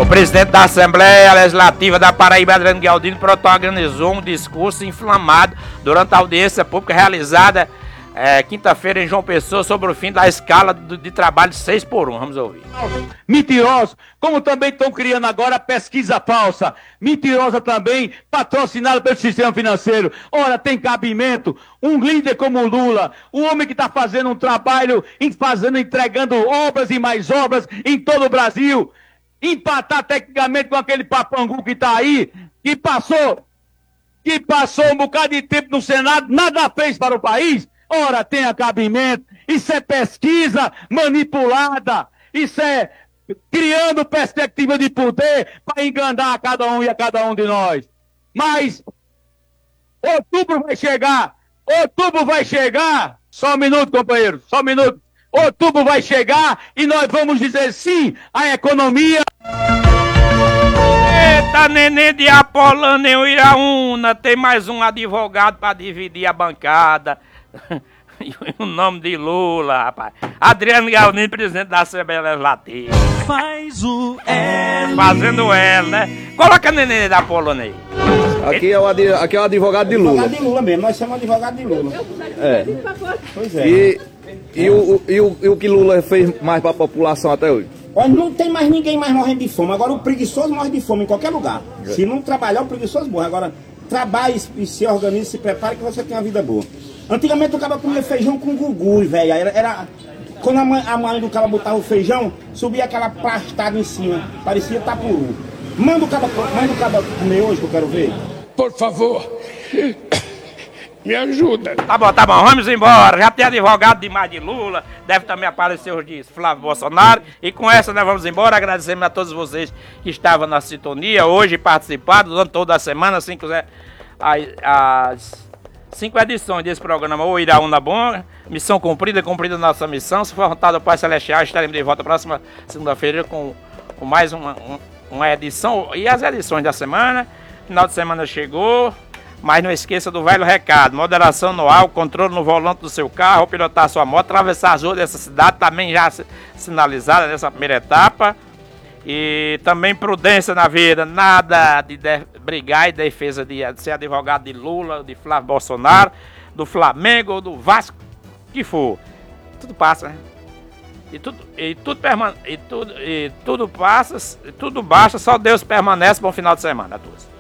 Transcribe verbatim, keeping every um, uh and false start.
O presidente da Assembleia Legislativa da Paraíba, Adriano Galdino, protagonizou um discurso inflamado durante a audiência pública realizada é, quinta-feira em João Pessoa sobre o fim da escala de, de trabalho de seis por um. Vamos ouvir. Mentirosos, como também estão criando agora pesquisa falsa, mentirosa também, patrocinada pelo sistema financeiro. Ora, tem cabimento um líder como o Lula, um homem que está fazendo um trabalho, fazendo, entregando obras e mais obras em todo o Brasil, empatar tecnicamente com aquele papangu que está aí, que passou, que passou um bocado de tempo no Senado, nada fez para o país. Ora, tem cabimento, isso é pesquisa manipulada, isso é criando perspectiva de poder para enganar a cada um e a cada um de nós. Mas outubro vai chegar, outubro vai chegar, só um minuto, companheiro, só um minuto. Outubro vai chegar e nós vamos dizer sim à economia. Eita, neném de Apolâneo em Uiraúna, tem mais um advogado para dividir a bancada. E o nome de Lula, rapaz. Adriano Galdino, presidente da Assembleia Legislativa. Faz o L. Fazendo L, né? Coloca a neném da Apolâneo aí. Aqui é, o adi... Aqui é o advogado de Lula. Advogado de Lula mesmo, nós somos advogado de Lula. É. Pois é. E, e, o, e, o, e o que Lula fez mais para a população até hoje? Olha, não tem mais ninguém mais morrendo de fome. Agora o preguiçoso morre de fome em qualquer lugar. É. Se não trabalhar, o preguiçoso morre. Agora, trabalhe e se organize, se prepare que você tem uma vida boa. Antigamente o cara comia feijão com gugu, velho. Era, era... Quando a mãe, a mãe do cara botava o feijão, subia aquela pastada em cima. Parecia tapuru. Manda o cara, manda o cara comer hoje que eu quero ver. Por favor, me ajuda. Tá bom, tá bom, vamos embora. Já tem advogado demais de Lula, deve também aparecer os de Flávio Bolsonaro. E com essa nós vamos embora, agradecemos a todos vocês que estavam na sintonia hoje, participaram durante toda a semana, assim quiser, as cinco edições desse programa, o Iraúna Bom, missão cumprida, cumprida a nossa missão. Se for vontade do Pai Celestial, estaremos de volta próxima segunda-feira com, com mais uma, uma edição e as edições da semana. Final de semana chegou, mas não esqueça do velho recado: moderação no álcool, controle no volante do seu carro, pilotar sua moto, atravessar as ruas dessa cidade, também já sinalizada nessa primeira etapa. E também prudência na vida, nada de, de brigar em defesa de, de ser advogado de Lula, de Flávio Bolsonaro, do Flamengo, do Vasco, que for. Tudo passa, né? E tudo, e tudo, permane e tudo, e tudo passa, e tudo baixa, só Deus permanece. Bom final de semana a todos.